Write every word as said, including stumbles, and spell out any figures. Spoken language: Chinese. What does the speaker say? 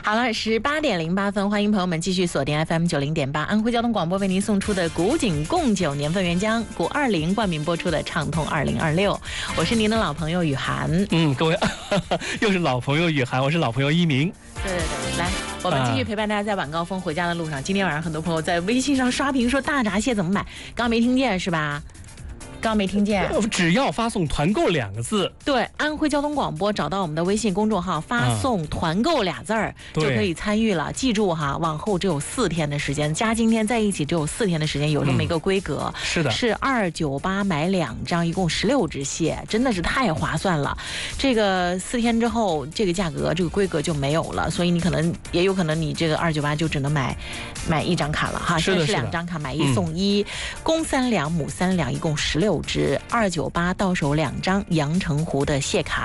好了，十八点零八分，欢迎朋友们继续锁定 F M 九零点八，安徽交通广播为您送出的古井贡酒年份原浆古二零冠名播出的畅通二零二六，我是您的老朋友雨涵。 嗯，各位又是老朋友雨涵，我是老朋友一鸣。 对对对，来，我们继续陪伴大家在晚高峰回家的路上。今天晚上很多朋友在微信上刷屏说大闸蟹怎么买，刚刚没听见是吧？刚没听见， 只要发送团购两个字， 对，安徽交通广播找到我们的微信公众号，发送团购俩字儿、嗯、就可以参与了。记住哈，往后只有四天的时间，加今天在一起只有四天的时间，有这么一个规格、 嗯、是的， 是二九八买两张，一共十六只蟹，真的是太划算了。这个四天之后，这个价格这个规格就没有了，所以你可能也有可能你这个二九八就只能买买一张卡了哈， 是的， 是两张卡买一送一，公三两母三两，一共十六。六只二九八到手两张阳澄湖的蟹卡。